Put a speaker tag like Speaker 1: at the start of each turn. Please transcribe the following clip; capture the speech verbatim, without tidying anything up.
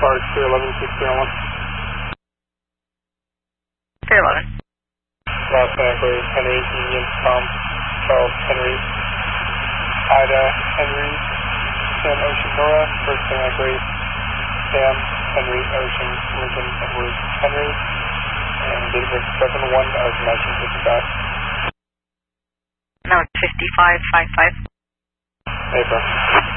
Speaker 1: Sorry, three eleven, sixteen oh one.
Speaker 2: three eleven.
Speaker 1: Los Angeles, Henry, Union, Tom, Charles, Henry, Ida, Henry, Sam, Ocean, Nora, First Sam, Grace, Sam, Henry, Ocean, Lincoln, Edward, Henry, and David seven one, as mentioned, fifty-five.
Speaker 2: No, fifty-five, five five.
Speaker 1: April.